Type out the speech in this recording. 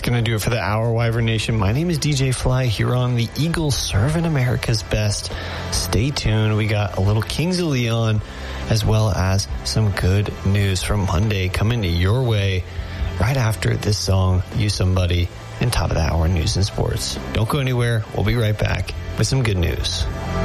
going to do it for the hour, Wyvern Nation. My name is DJ Fly here on the Eagles serving America's best. Stay tuned. We got a little Kings of Leon as well as some good news from Monday coming to your way right after this song, You Somebody, and top of the hour news and sports. Don't go anywhere. We'll be right back with some good news.